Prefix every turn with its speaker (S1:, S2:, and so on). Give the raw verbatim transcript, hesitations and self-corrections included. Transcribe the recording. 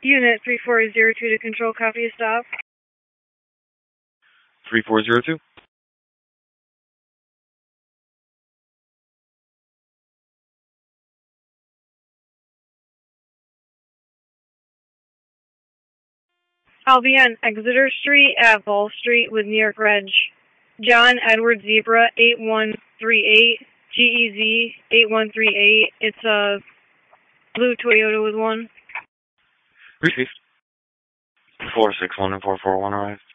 S1: Unit three four zero two to control, copy, stop.
S2: three four zero two.
S1: I'll be on Exeter Street at Ball Street with New York Reg. John Edward Zebra eight one three eight, G E Z eight one three eight. It's a blue Toyota with one.
S2: Received. four six one and four four one arrived.